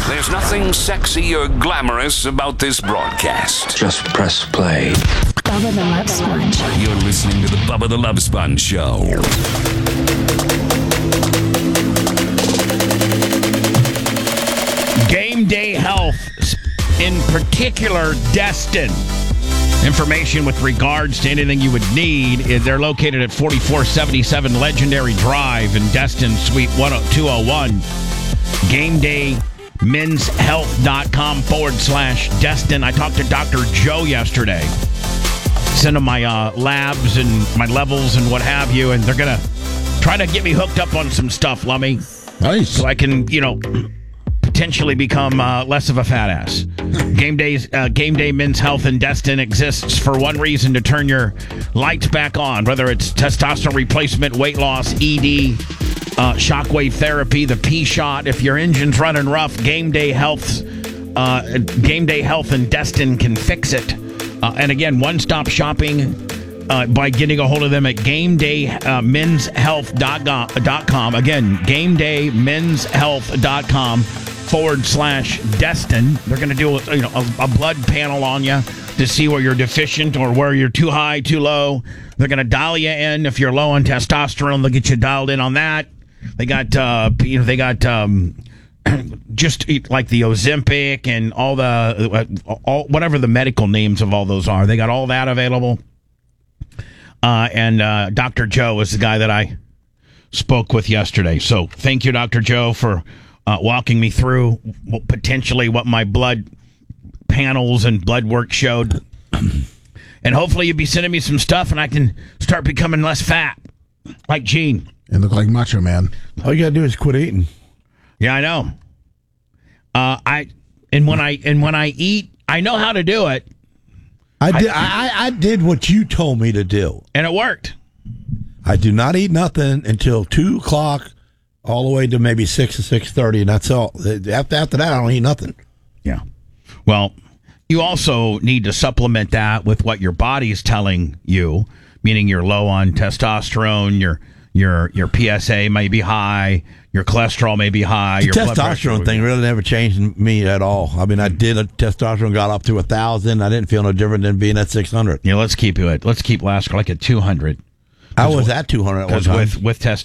There's nothing sexy or glamorous about this broadcast. Just press play. Bubba the Love Sponge. You're listening to the Bubba the Love Sponge Show. Game Day Health, in particular, Destin. Information with regards to anything you would need. They're located at 4477 Legendary Drive in Destin, Suite 201. GameDayMen'sHealth.com/Destin. I talked to Dr. Joe yesterday. Sent him my labs and my levels and what have you, and they're going to try to get me hooked up on some stuff, Lummy. Nice. So I can, potentially become less of a fat ass. Game Day Men's Health in Destin exists for one reason: to turn your lights back on, whether it's testosterone replacement, weight loss, ED, shockwave therapy, the P-shot. If your engine's running rough, Game Day Health in Destin can fix it. And again, one-stop shopping by getting a hold of them at GameDayMen'sHealth.com. Again, GameDayMen'sHealth.com/Destin. They're going to do a blood panel on you to see where you're deficient or where you're too high, too low. They're going to dial you in if you're low on testosterone. They'll get you dialed in on that. They got just like the Ozempic and all whatever the medical names of all those are. They got all that available. And Dr. Joe is the guy that I spoke with yesterday. So thank you, Dr. Joe, for walking me through potentially what my blood panels and blood work showed. And hopefully you'll be sending me some stuff and I can start becoming less fat, like Gene. And look like Macho Man. All you gotta do is quit eating. Yeah, I know. When I eat, I know how to do it. I did what you told me to do, and it worked. I do not eat nothing until 2:00, all the way to maybe 6 or 6:30, and that's all. After that, I don't eat nothing. Yeah. Well, you also need to supplement that with what your body's telling you, meaning you're low on testosterone, your PSA may be high, your cholesterol may be high. The your testosterone thing really never changed me at all. I mean, I did a testosterone, got up to 1,000. I didn't feel no different than being at 600. Yeah, let's keep last like at 200. I was at 200 at one time. With testosterone.